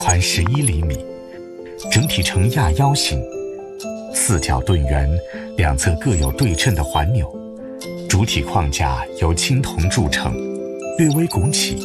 宽11厘米，整体呈亚腰形，四角盾圆，两侧各有对称的环钮，主体框架由青铜铸成，略微拱起。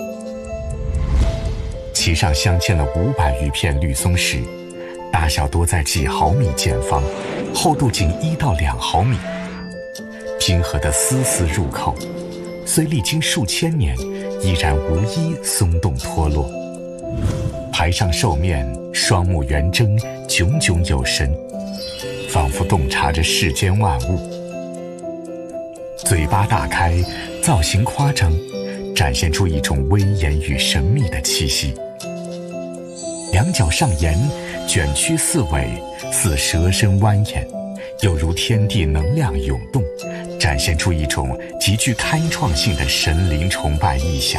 其上镶嵌了500余片绿松石，大小多在几毫米见方，厚度仅1到2毫米，拼合得丝丝入扣，虽历经数千年，依然无一松动脱落。牌上兽面双目圆睁，炯炯有神，仿佛洞察着世间万物。嘴巴大开，造型夸张，展现出一种威严与神秘的气息。两脚上沿，卷曲四尾，似蛇身蜿蜒，又如天地能量涌动，展现出一种极具开创性的神灵崇拜意象。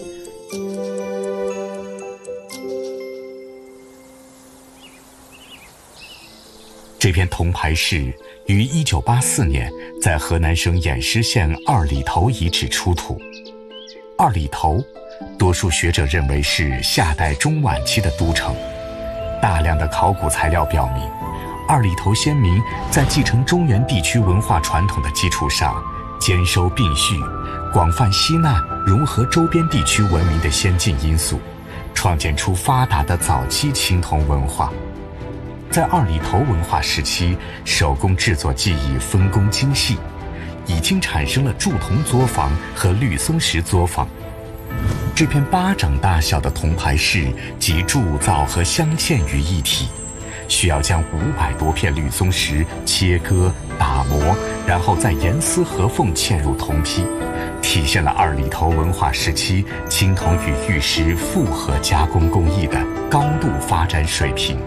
这片铜牌饰于1984年在河南省偃师县二里头遗址出土。二里头，多数学者认为是夏代中晚期的都城。大量的考古材料表明，二里头先民在继承中原地区文化传统的基础上，兼收并蓄，广泛吸纳融合周边地区文明的先进因素，创建出发达的早期青铜文化。在二里头文化时期，手工制作技艺分工精细，已经产生了铸铜作坊和绿松石作坊。这片巴掌大小的铜牌饰集铸造和镶嵌于一体，需要将500多片绿松石切割打磨，然后再严丝合缝嵌入铜坯，体现了二里头文化时期青铜与玉石复合加工工艺的高度发展水平。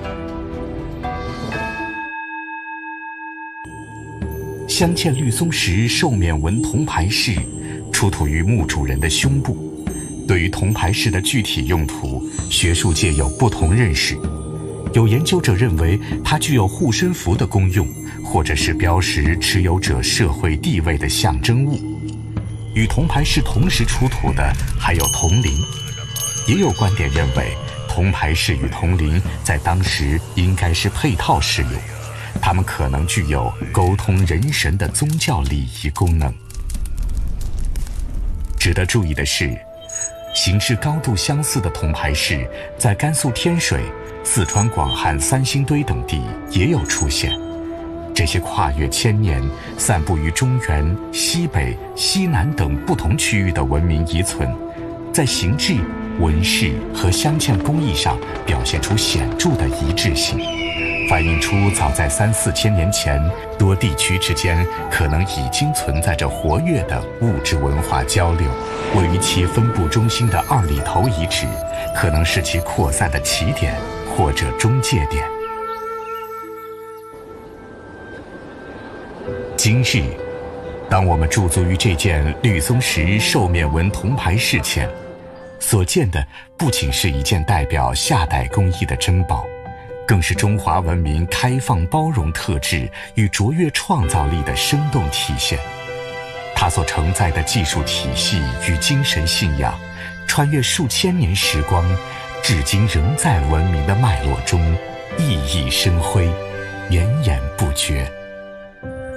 镶嵌绿松石兽面纹铜牌饰出土于墓主人的胸部。对于铜牌饰的具体用途，学术界有不同认识。有研究者认为它具有护身符的功用，或者是标识持有者社会地位的象征物。与铜牌饰同时出土的还有铜铃，也有观点认为铜牌饰与铜铃在当时应该是配套使用，它们可能具有沟通人神的宗教礼仪功能。值得注意的是，形制高度相似的铜牌饰在甘肃天水、四川广汉三星堆等地也有出现。这些跨越千年、散布于中原、西北、西南等不同区域的文明遗存，在形制、纹饰和镶嵌工艺上表现出显著的一致性，反映出早在3、4千年前，多地区之间可能已经存在着活跃的物质文化交流。位于其分布中心的二里头遗址，可能是其扩散的起点或者中介点。今日，当我们驻足于这件绿松石兽面纹铜牌饰前，所见的不仅是一件代表夏代工艺的珍宝，更是中华文明开放包容特质与卓越创造力的生动体现。它所承载的技术体系与精神信仰，穿越数千年时光，至今仍在文明的脉络中熠熠生辉，绵延不绝。